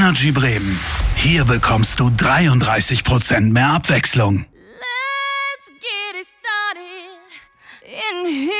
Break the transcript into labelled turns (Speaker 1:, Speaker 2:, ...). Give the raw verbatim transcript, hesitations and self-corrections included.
Speaker 1: Energy Bremen. Hier bekommst du dreiunddreißig Prozent mehr Abwechslung.
Speaker 2: Let's get it started in